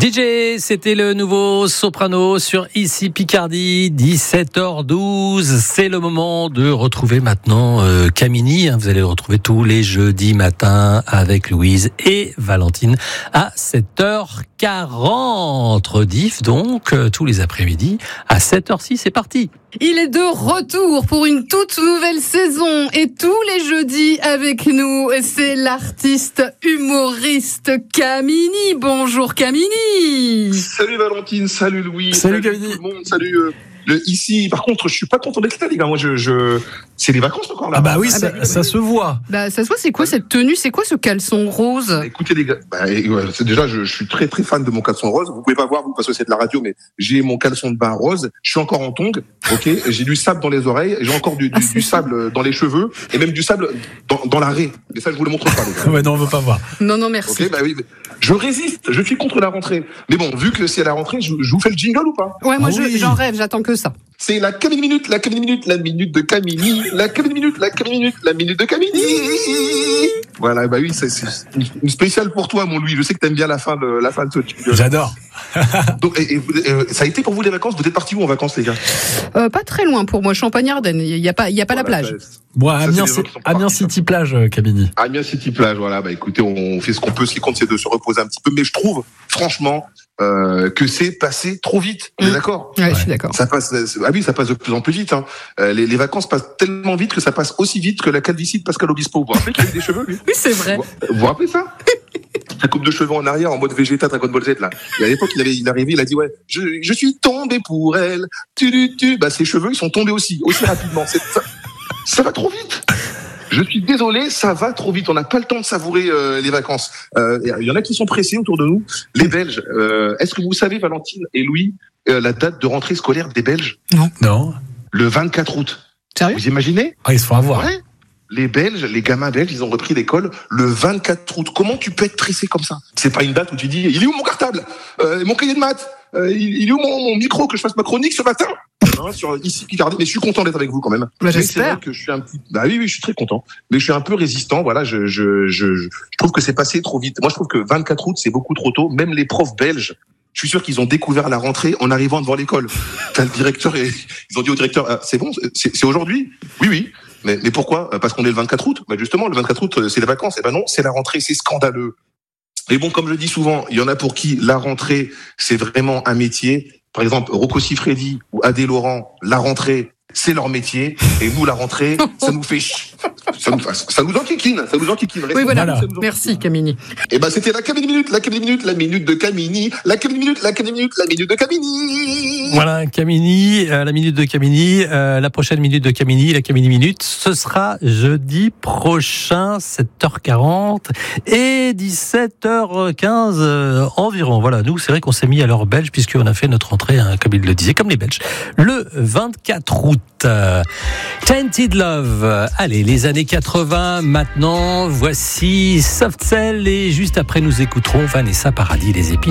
DJ, c'était le nouveau Soprano sur Ici Picardie, 17h12. C'est le moment de retrouver maintenant Camini. Vous allez le retrouver tous les jeudis matins avec Louise et Valentine à 7h40. Rediff donc tous les après-midi à 7h06. C'est parti. Il est de retour pour une toute nouvelle saison et tous les jeudis avec nous, c'est l'artiste humoriste Camini. Bonjour Camini. Salut Valentine, salut Louis, salut tout le monde, salut ici. Par contre, je suis pas content d'être là, les gars. Moi, c'est les vacances encore là. Ah bah oui, ça se voit. Bah ça se voit. C'est quoi cette tenue? C'est quoi ce caleçon rose? Écoutez les gars, déjà je suis très très fan de mon caleçon rose. Vous pouvez pas voir vous parce que c'est de la radio, mais j'ai mon caleçon de bain rose. Je suis encore en tongs, ok. J'ai du sable dans les oreilles, j'ai encore du sable dans les cheveux et même du sable dans la raie. Mais ça je vous le montre pas. Les gars. Ouais, non, on veut pas voir. Non, merci. Ok, bah oui. Je résiste, je suis contre la rentrée. Mais bon, vu que c'est la rentrée, je vous fais le jingle ou pas? Ouais, moi j'en rêve, j'attends que ça. C'est la Camini minute, la Camini minute, la minute de Camini, la Camini minute, la Camini minute, la minute de Camini. Voilà, bah oui, c'est une spéciale pour toi, mon Louis. Je sais que t'aimes bien la fin de ce jingle. J'adore. Donc, ça a été pour vous les vacances? Vous êtes partis où en vacances, les gars? Pas très loin pour moi, Champagne-Ardenne. Il y a pas la plage. Bon, Amiens City Plage, Camini. Amiens City Plage, voilà. Bah écoutez, on fait ce qu'on peut. Ce qui compte, c'est de se reposer un petit peu. Mais je trouve, franchement, que c'est passé trop vite. On est d'accord? Ouais, je suis d'accord. Ça passe de plus en plus vite. Hein. Les vacances passent tellement vite que ça passe aussi vite que la calvitie de Pascal Obispo. Vous vous rappelez qu'il avait des cheveux, lui? Oui, c'est vrai. Vous vous rappelez ça? La coupe de cheveux en arrière, en mode Vegeta, Dragon Ball Z, là. Et à l'époque, il arrivait, il a dit, ouais, je suis tombé pour elle. Bah, ses cheveux, ils sont tombés aussi rapidement. Ça va trop vite. Je suis désolé, ça va trop vite. On n'a pas le temps de savourer les vacances. Il y en a qui sont pressés autour de nous. Les Belges. Est-ce que vous savez, Valentine et Louis, la date de rentrée scolaire des Belges? Non. Le 24 août. Sérieux? Vous imaginez? Ah, ils se font avoir. Ouais. Les Belges, les gamins belges, ils ont repris l'école le 24 août. Comment tu peux être pressé comme ça? C'est pas une date où tu dis, il est où mon cartable? Mon cahier de maths? Il est où mon micro que je fasse ma chronique ce matin? Sur Ici Picardie. Mais je suis content d'être avec vous quand même. Bah, j'espère. C'est vrai que je suis oui, je suis très content. Mais je suis un peu résistant. Voilà, je trouve que c'est passé trop vite. Moi, je trouve que 24 août, c'est beaucoup trop tôt. Même les profs belges, je suis sûr qu'ils ont découvert la rentrée en arrivant devant l'école. T'as le directeur et ils ont dit au directeur, c'est bon, c'est aujourd'hui? Oui. Mais pourquoi? Parce qu'on est le 24 août. Bah justement, le 24 août, c'est les vacances. Et ben non, c'est la rentrée, c'est scandaleux. Et bon, comme je dis souvent, il y en a pour qui la rentrée, c'est vraiment un métier. Par exemple, Rocco Siffredi ou Adé Laurent, la rentrée, c'est leur métier. Et nous, la rentrée, ça nous fait ça nous enquiquine. Oui, voilà. Merci, Camini. Et ben, c'était la Camini minute, la Camini minute, la minute de Camini, la Camini minute, la Camini minute, la minute de Camini. Voilà, Camini, la minute de Camini, la prochaine minute de Camini, la Camini minute, ce sera jeudi prochain, 7h40 et 17h15 environ. Voilà, nous, c'est vrai qu'on s'est mis à l'heure belge puisqu'on a fait notre entrée, comme il le disait, comme les Belges, le 24 août. Tainted Love. Allez, les années 80, maintenant, voici Soft Cell et juste après, nous écouterons Vanessa Paradis, les épines.